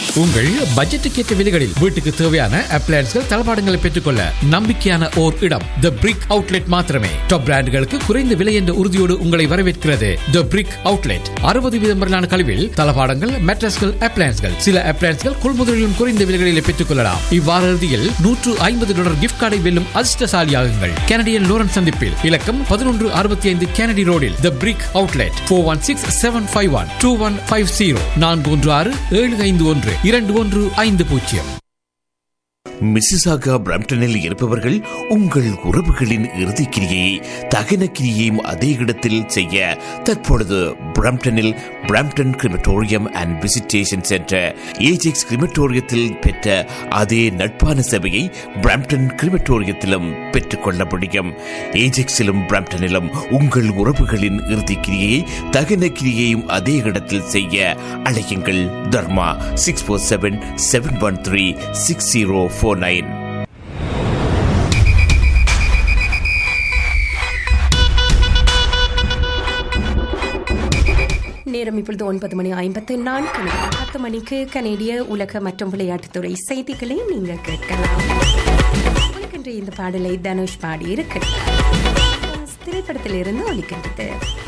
உங்கள் பட்ஜெட்டுக்கேற்ற விலைகளில் வீட்டுக்கு தேவையான அப்ளையன்ஸ்கள் தளபாடங்களை பெற்றுக்கொள்ள நம்பிக்கையான ஓர் இடம் தி பிரிக் அவுட்லெட் மாத்திரமே. டாப் பிராண்டுகளுக்கு குறைந்த விலை என்ற உறுதியோடு உங்களை வரவேற்கிறது தி பிரிக் அவுட்லெட். 60% வரையிலான கழிவில் தளபாடங்கள், மேட்ரஸ்கள், அப்ளையன்ஸ்கள், சில அப்ளையன்ஸ்கள் கொள்முதலிலும் குறைந்த விலைகளில் பெற்றுக் கொள்ளலாம். இவ்வார இறுதியில் $150 கிஃப்ட் கார்டை வெல்லும் அதிர்ஷ்டசாலியாகுங்கள். கனடியன் லோரன்ஸ் சந்திப்பில் இலக்கம் 1165 கெனடி ரோடில் தி பிரிக் அவுட்லெட். 416-751-2150 416-751-2150. மிசிசாகா பிரம்டனில் இருப்பவர்கள் உங்கள் உறவுகளின் இறுதிக்கிரியை தகன கிரியையும் அதே இடத்தில் செய்ய தற்பொழுது பிரம்டனில் Brampton crematorium and visitation centre Ajax கிரிமட்டோரியத்தில் பெற்ற அதே நட்பான சேவையை பிரம்டன் கிரிமட்டோரியத்திலும் பெற்றுக்கொள்ள முடியும். ஏஜெக்ஸிலும் பிரம்டனிலும் உங்கள் உறவுகளின் இறுதிக்கிரியை தகன கிரியையும் அதே இடத்தில் செய்ய அழையுங்கள். தர்மா 647-713-6049. நேரம் இப்பொழுது 9:54. 10 மணிக்கு கனேடிய உலக மற்றும் விளையாட்டுத்துறை செய்திகளை நீங்கள் கேட்கலாம். இந்த பாடலை தனுஷ் பாடி இருக்கிறார். திரைப்படத்திலிருந்து ஒலிக்கின்றது.